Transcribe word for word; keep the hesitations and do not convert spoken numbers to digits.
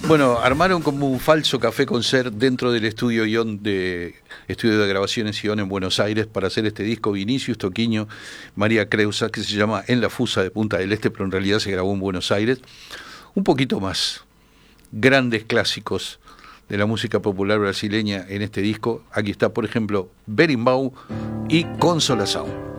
Bueno, armaron como un falso café concert dentro del estudio Ion de estudio de grabaciones Ion en Buenos Aires para hacer este disco. Vinicius Toquiño, María Creusa, que se llama En la Fusa de Punta del Este, pero en realidad se grabó en Buenos Aires. Un poquito más. Grandes clásicos de la música popular brasileña en este disco. Aquí está, por ejemplo, Berimbau y Consolação.